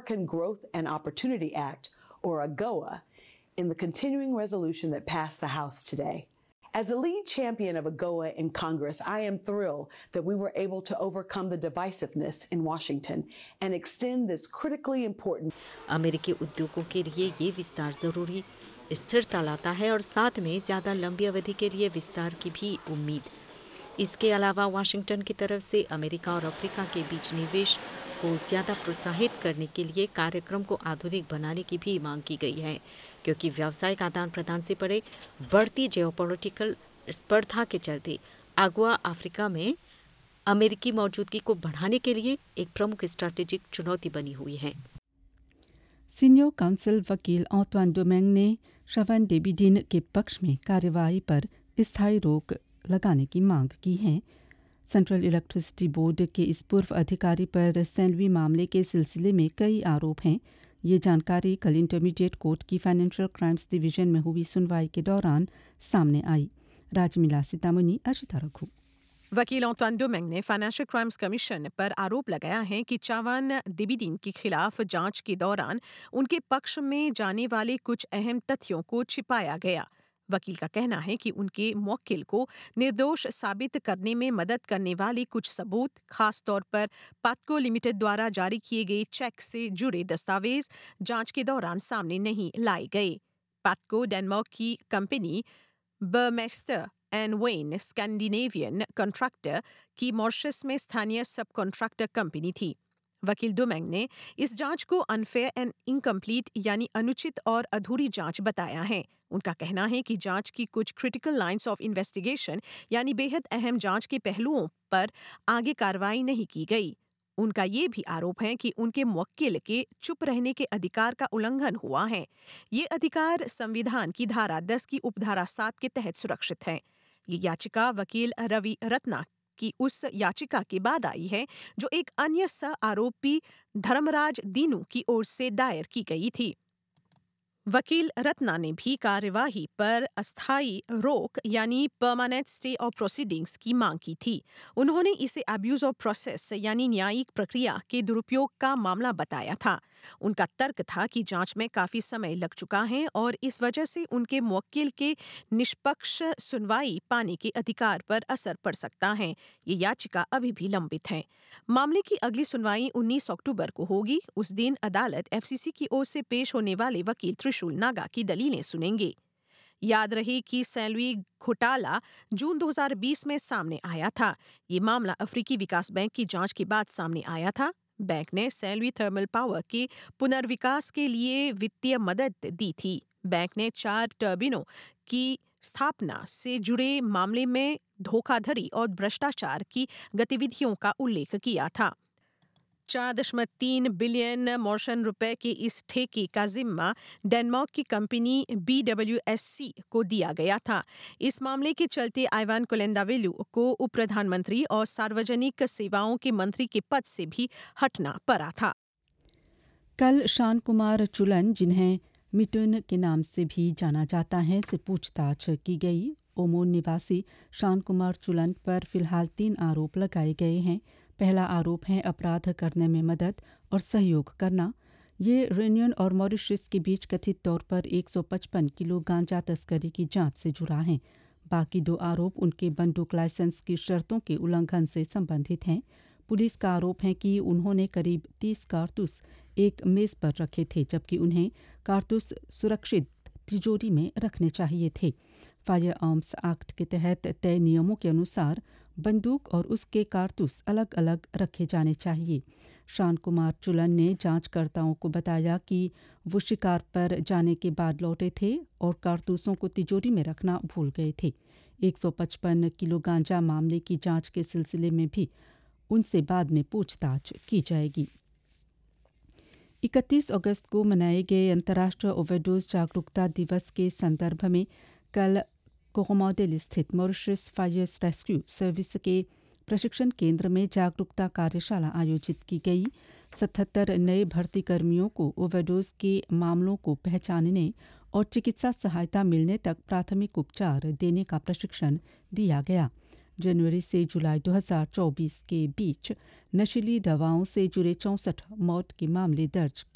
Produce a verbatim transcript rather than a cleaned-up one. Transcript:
American Growth and Opportunity Act, or AGOA, in the continuing resolution that passed the House today. As a lead champion of AGOA in Congress, I am thrilled that we were able to overcome the divisiveness in Washington and extend this critically important. अमेरिकी उद्योगों के लिए ये विस्तार जरूरी स्थिरता लाता है और साथ में ज्यादा लंबी अवधि के लिए विस्तार की भी उम्मीद। इसके अलावा वाशिंगटन की तरफ से अमेरिका और अफ्रीका के बीच निवेश को ज्यादा प्रोत्साहित करने के लिए कार्यक्रम को आधुनिक बनाने की भी मांग की गई है, क्योंकि व्यावसायिक आदान प्रदान से परे बढ़ती जियोपॉलिटिकल स्पर्धा के चलते अगवा अफ्रीका में अमेरिकी मौजूदगी को बढ़ाने के लिए एक प्रमुख स्ट्रैटेजिक चुनौती बनी हुई है। सीनियर काउंसिल वकील ऑंतवान डोमेंग ने श्रवण डेबिडिन के पक्ष में कार्यवाही पर स्थायी रोक लगाने की मांग की है। सेंट्रल इलेक्ट्रिसिटी बोर्ड के इस पूर्व अधिकारी पर सेंट लुई मामले के सिलसिले में कई आरोप हैं। ये जानकारी कल इंटरमीडिएट कोर्ट की फाइनेंशियल क्राइम्स डिवीजन में हुई सुनवाई के दौरान सामने आई। राजमिला सीतामणी अशिता रघु। वकील ऑंतवान डोमेंग ने फाइनेंशियल क्राइम्स कमीशन पर आरोप लगाया है कि चावान डेबिडिन के खिलाफ जांच के दौरान उनके पक्ष में जाने वाले कुछ अहम तथ्यों को छिपाया गया। वकील का कहना है कि उनके मुवक्किल को निर्दोष साबित करने में मदद करने वाले कुछ सबूत, खास तौर पर पाटको लिमिटेड द्वारा जारी किए गए चेक से जुड़े दस्तावेज जांच के दौरान सामने नहीं लाए गए। पाटको डेनमार्क की company Burmester and when Scandinavian contractor की मॉरिशस में स्थानीय सब कॉन्ट्रैक्टर कंपनी थी। वकील डोमेंग ने इस जांच को अनफेयर एंड इनकम्प्लीट यानी अनुचित और अधूरी जांच बताया है। उनका कहना है कि जांच की कुछ क्रिटिकल लाइंस ऑफ इन्वेस्टिगेशन यानी बेहद अहम जांच के पहलुओं पर आगे कार्रवाई नहीं की गई। उनका ये भी आरोप है कि उनके मुवक्किल के चुप रहने के अधिकार का उल्लंघन हुआ है। ये अधिकार संविधान की धारा दस की उपधारा सात के तहत सुरक्षित है। ये याचिका वकील रवि रत्ना की उस याचिका के बाद आई है जो एक अन्य सह आरोपी धर्मराज दीनू की ओर से दायर की गई थी। वकील रत्ना ने भी कार्यवाही पर अस्थायी रोक यानी परमानेंट स्टे ऑफ प्रोसीडिंग्स की मांग की थी। उन्होंने इसे अब्यूज ऑफ प्रोसेस यानी न्यायिक प्रक्रिया के दुरुपयोग का मामला बताया था। उनका तर्क था कि जांच में काफी समय लग चुका है और इस वजह से उनके मुवक्किल के निष्पक्ष सुनवाई पाने के अधिकार पर असर पड़ सकता है। ये याचिका अभी भी लंबित है। मामले की अगली सुनवाई उन्नीस अक्टूबर को होगी। उस दिन अदालत एफसीसी की ओर से पेश होने वाले वकील त्रिशूल नागा की दलीलें सुनेंगे। याद रहे कि सेंट लुई घोटाला जून दो हज़ार बीस में सामने आया था। ये मामला अफ्रीकी विकास बैंक की जांच के बाद सामने आया था। बैंक ने सेंट लुई थर्मल पावर के पुनर्विकास के लिए वित्तीय मदद दी थी। बैंक ने चार टर्बिनों की स्थापना से जुड़े मामले में धोखाधड़ी और भ्रष्टाचार की गतिविधियों का उल्लेख किया था। चार दशमलव तीन बिलियन मॉरिशन रुपए के इस ठेके का जिम्मा डेनमार्क की company B W S C को दिया गया था। इस मामले के चलते आइवान कोलेंडाविलु को उप प्रधानमंत्री और सार्वजनिक सेवाओं के मंत्री के पद से भी हटना पड़ा था। कल शान कुमार चुलन, जिन्हें मिटुन के नाम से भी जाना जाता है, से पूछताछ की गई। ओमोन निवासी शान कुमार चुलन पर फिलहाल तीन आरोप लगाए गए हैं। पहला आरोप है अपराध करने में मदद और सहयोग करना। ये रेनियन और मॉरिशस के बीच कथित तौर पर एक सौ पचपन किलो गांजा तस्करी की जांच से जुड़ा है। बाकी दो आरोप उनके बंदूक लाइसेंस की शर्तों के उल्लंघन से संबंधित हैं। पुलिस का आरोप है कि उन्होंने करीब तीस कारतूस एक मेज पर रखे थे, जबकि उन्हें कारतूस सुरक्षित तिजोरी में रखने चाहिए थे। फायर आर्म्स एक्ट के तहत तय नियमों के अनुसार बंदूक और उसके कारतूस अलग अलग रखे जाने चाहिए। शान कुमार चुलन ने जांचकर्ताओं को बताया कि वो शिकार पर जाने के बाद लौटे थे और कारतूसों को तिजोरी में रखना भूल गए थे। एक सौ पचपन किलो गांजा मामले की जांच के सिलसिले में भी उनसे बाद में पूछताछ की जाएगी। इकतीस अगस्त को मनाए गए अंतर्राष्ट्रीय ओवरडोज जागरूकता दिवस के संदर्भ में कल कोरोमोडेल स्थित मॉरिशस फायर रेस्क्यू सर्विस के प्रशिक्षण केंद्र में जागरूकता कार्यशाला आयोजित की गई। सतहत्तर नए भर्ती कर्मियों को ओवरडोज के मामलों को पहचानने और चिकित्सा सहायता मिलने तक प्राथमिक उपचार देने का प्रशिक्षण दिया गया। जनवरी से जुलाई दो हज़ार चौबीस के बीच नशीली दवाओं से जुड़े चौंसठ मौत के मामले दर्ज